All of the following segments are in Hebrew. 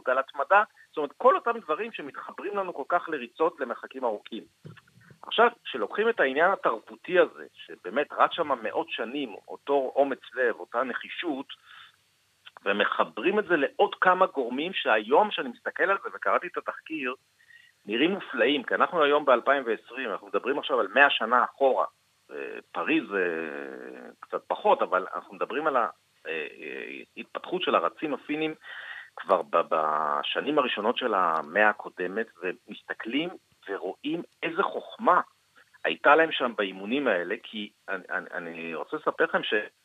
על התמדה, זאת אומרת, כל אותם דברים שמתחברים לנו כל כך לריצות למרחקים ארוכים. עכשיו, כשלוקחים את העניין התרבותי הזה, שבאמת רץ שם מאות שנים, אותו אומץ לב, אותה נחישות, ומחברים את זה לעוד כמה גורמים שהיום שאני מסתכל על זה וקראתי את התחקיר, נראים מופלאים, כי אנחנו היום ב-2020, אנחנו מדברים עכשיו על 100 שנה אחורה, פריז קצת פחות, אבל אנחנו מדברים על ההתפתחות של הרצים הפינים כבר בשנים הראשונות של המאה הקודמת, ומסתכלים ורואים איזה חוכמה הייתה להם שם באימונים האלה, כי אני רוצה לספר לכם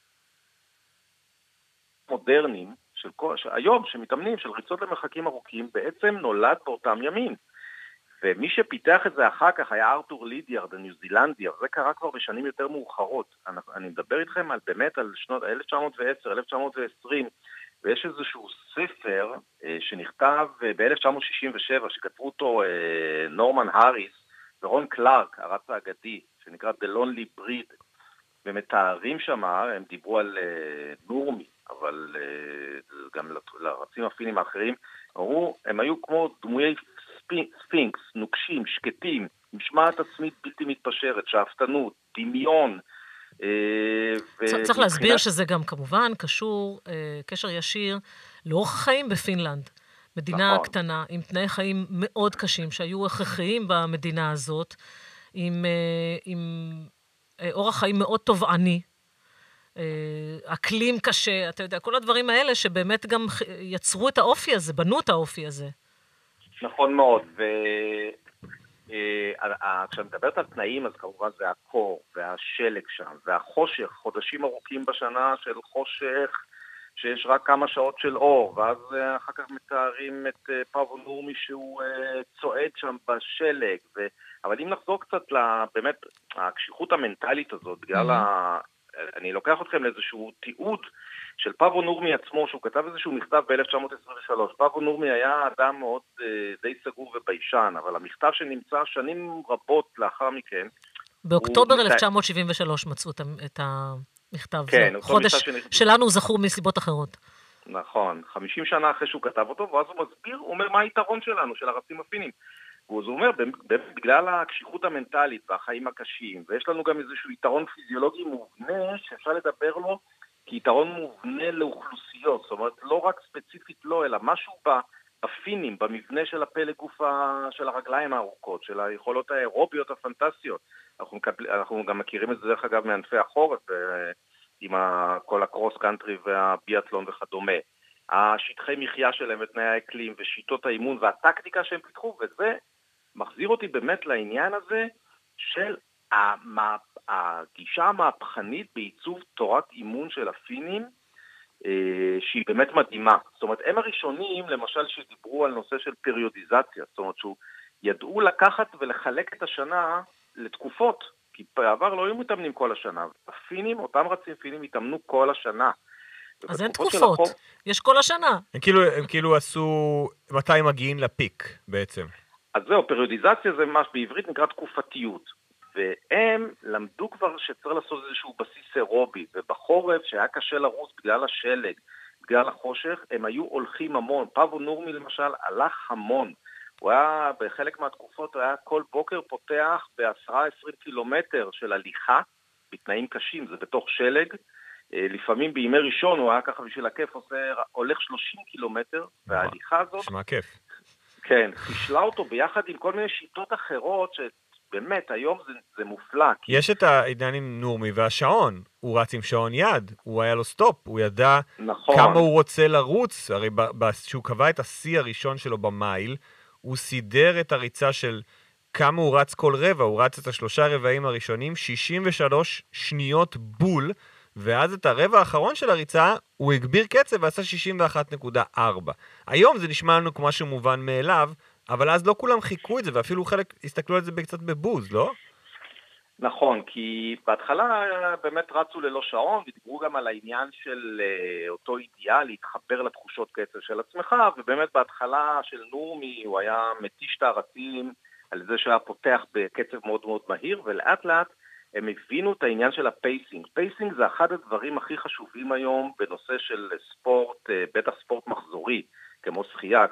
מודרניים, היום שמתאמנים של ריצות למרחקים ארוכים, בעצם נולד באותם ימים. ומי שפיתח את זה אחר כך היה ארתור לידיארד, הניו זילנדי, זה קרה כבר בשנים יותר מאוחרות. אני מדבר איתכם באמת על שנות 1910, 1920, ויש איזשהו ספר שנכתב ב-1967, שכתבו אותו נורמן האריס ורון קלארק, הרץ האגדי, שנקרא The Lonely Breed, ומתארים שם, הם דיברו על נורמי, אבל גם לרצים הפינים האחרים, הם היו כמו דמויי ספינקס, נוקשים, שקטים, משמעת עצמית בלתי מתפשרת, שאפתנות, דמיון. צריך להסביר שזה גם כמובן קשור, קשר ישיר, לאורח החיים בפינלנד. מדינה קטנה, עם תנאי חיים מאוד קשים, שהיו הכרחיים במדינה הזאת, עם אורח חיים מאוד תובעני, אקלים קשה, אתה יודע, כל הדברים האלה שבאמת גם יצרו את האופי הזה, בנו את האופי הזה. נכון מאוד, כשאני מדברת על תנאים, אז כמובן זה הקור והשלג שם, והחושך, חודשים ארוכים בשנה של חושך, שיש רק כמה שעות של אור, ואז אחר כך מתארים את פאבו נורמי שהוא צועד שם בשלג, אבל אם נחזור קצת באמת הקשיחות המנטלית הזאת, בגלל אני לוקח אתכם לאיזשהו תיעוד של פאבו נורמי עצמו, שהוא כתב איזשהו מכתב ב-1923. פאבו נורמי היה אדם מאוד די סגור וביישן, אבל המכתב שנמצא שנים רבות לאחר מכן... באוקטובר 1973 מצאו את המכתב. כן, זה חודש שלנו זכור מסיבות אחרות. נכון, 50 שנה אחרי שהוא כתב אותו, ואז הוא מסביר, הוא אומר מה היתרון שלנו, של הרצים הפינים. אז הוא אומר, בגלל הקשיחות המנטלית והחיים הקשים, ויש לנו גם איזשהו יתרון פיזיולוגי מובנה, שאפשר לדבר לו כיתרון מובנה לאוכלוסיות, זאת אומרת, לא רק ספציפית לא, אלא משהו בפינים, במבנה של הפלג גוף של הרגליים הארוכות, של היכולות האירוביות הפנטסטיות. אנחנו גם מכירים את זה דרך אגב מענפי החורף, עם כל הקרוס קאנטרי והביאטלון וכדומה. השטחי מחיה שלהם ותנאי האקלים ושיטות האימון והטקטיקה שהם פיתחו, וזה מחזיר אותי באמת לעניין הזה של הגישה המהפכנית בעיצוב תורת אימון של הפינים, שהיא באמת מדהימה. זאת אומרת, הם הראשונים, למשל, שדיברו על נושא של פריודיזציה, זאת אומרת, שהוא ידעו לקחת ולחלק את השנה לתקופות, כי בעבר לא היו מתאמנים כל השנה. הפינים, אותם רצים פינים, התאמנו כל השנה. אז אין תקופות, יש כל השנה. הם כאילו עשו, מתי הם מגיעים לפיק בעצם? אז זהו, פריודיזציה זה מה בעברית נקרא תקופתיות. והם למדו כבר שצריך לעשות איזשהו בסיס אירובי, ובחורף שהיה קשה לרוץ בגלל השלג, בגלל החושך, הם היו הולכים המון. פאבו נורמי למשל הלך המון. הוא היה, בחלק מהתקופות, הוא היה כל בוקר פותח ב10-20 קילומטר של הליכה, בתנאים קשים, זה בתוך שלג. לפעמים בימי ראשון הוא היה ככה בשביל הכיף, הולך 30 קילומטר, וההליכה הזאת... שמה כיף. כן, חישלה אותו ביחד עם כל מיני שיטות אחרות, שבאמת היום זה מופלא. יש את העניין עם נורמי והשעון, הוא רץ עם שעון יד, הוא היה לו סטופ, הוא ידע כמה הוא רוצה לרוץ, הרי כשהוא קבע את השיא הראשון שלו במייל, הוא סידר את הריצה של כמה הוא רץ כל רבע, הוא רץ את השלושה רבעים הראשונים, 63 שניות בול, ואז את הרבע האחרון של הריצה, הוא הגביר קצב ועשה 61.4. היום זה נשמע לנו כמו משהו מובן מאליו, אבל אז לא כולם חיכו את זה, ואפילו חלק הסתכלו על זה קצת בבוז, לא? נכון, כי בהתחלה באמת רצו ללא שעון, ודיברו גם על העניין של אותו אידיאל, להתחבר לתחושות קצב של עצמך, ובאמת בהתחלה של נורמי הוא היה מתיש את הרצים על זה שהיה פותח בקצב מאוד מאוד מהיר, ולאט לאט הם הבינו את העניין של הפייסינג. פייסינג זה אחד הדברים הכי חשובים היום בנושא של ספורט, בטח ספורט מחזורי, כמו שחייה,